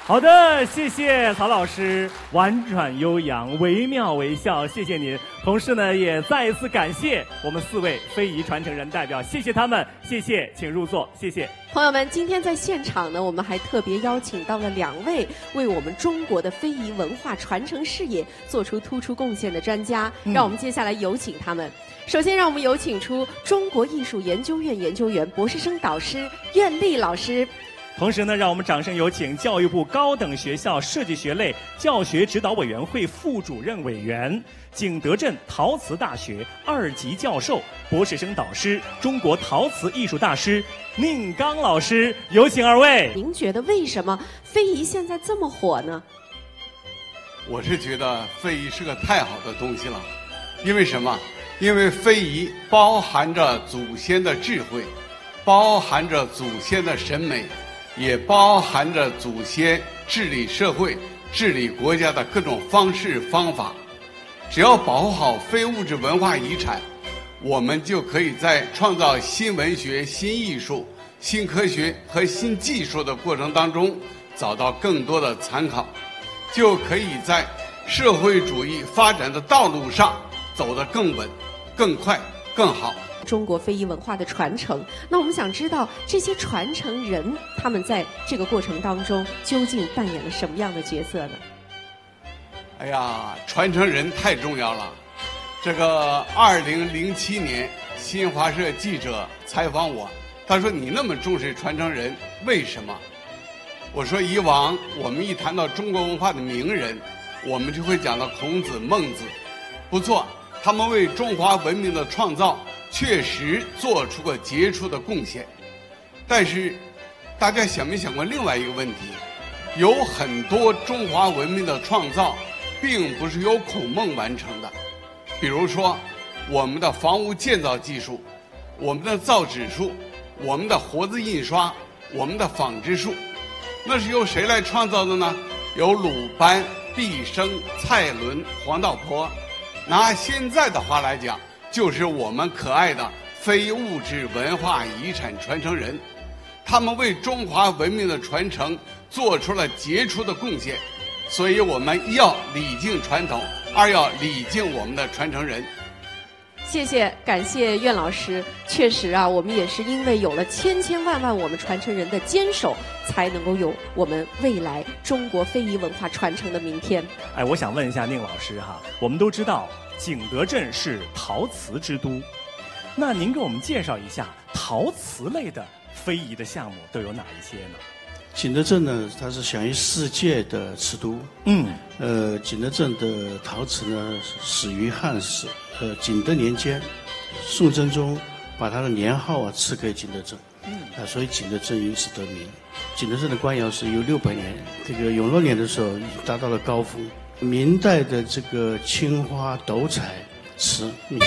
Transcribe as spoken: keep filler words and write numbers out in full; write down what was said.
好的，谢谢曹老师，婉转悠扬，惟妙惟肖，谢谢您。同时呢，也再一次感谢我们四位非遗传承人代表，谢谢他们，谢谢，请入座，谢谢。 朋友们，今天在现场呢，我们还特别邀请到了两位为我们中国的非遗文化传承事业做出突出贡献的专家， 嗯、 让我们接下来有请他们。首先，让我们有请出中国艺术研究院研究员、博士生导师苑丽老师。 同时呢，让我们掌声有请教育部高等学校设计学类教学指导委员会副主任委员、景德镇陶瓷大学二级教授、博士生导师、中国陶瓷艺术大师宁刚老师，有请二位。 您觉得为什么非遗现在这么火呢？ 我是觉得非遗是个太好的东西了，因为什么？因为非遗包含着祖先的智慧，包含着祖先的审美，也包含着祖先治理社会、治理国家的各种方式方法。只要保护好非物质文化遗产，我们就可以在创造新文学、新艺术、新科学和新技术的过程当中找到更多的参考，就可以在社会主义发展的道路上走得更稳、更快、更好。 中国非遗文化的传承，那我们想知道这些传承人他们在这个过程当中究竟扮演了什么样的角色呢？ 哎呀，传承人太重要了。这个二零零七年，新华社记者采访我，他说：“你那么重视传承人，为什么？”我说：“以往我们一谈到中国文化的名人，我们就会讲到孔子、孟子，不错，他们为中华文明的创造确实做出过杰出的贡献。但是，大家想没想过另外一个问题？有很多中华文明的创造，并不是由孔孟完成的。比如说，我们的房屋建造技术，我们的造纸术，我们的活字印刷，我们的纺织术，那是由谁来创造的呢？由鲁班、毕升、蔡伦、黄道坡。拿现在的话来讲，就是我们可爱的非物质文化遗产传承人，他们为中华文明的传承做出了杰出的贡献。所以我们一要礼敬传统，二要礼敬我们的传承人。 谢谢，感谢苑老师。确实啊，我们也是因为有了千千万万我们传承人的坚守，才能够有我们未来中国非遗文化传承的明天。 哎，我想问一下宁老师哈，我们都知道景德镇是陶瓷之都，那您给我们介绍一下陶瓷类的非遗的项目都有哪一些呢？ 景德镇呢，它是享誉世界的瓷都。嗯，呃，景德镇的陶瓷呢，始于汉史，呃，景德年间，宋真宗把他的年号啊赐给景德镇。嗯，啊，所以景德镇因此得名。景德镇的官窑是有六百年，这个永乐年的时候已经达到了高峰。明代的这个青花斗彩瓷。